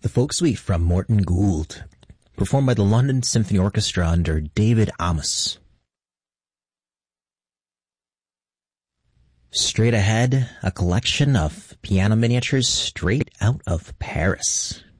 The Folk Suite from Morton Gould, performed by the London Symphony Orchestra under David Amos. Straight ahead, a collection of piano miniatures straight out of Paris.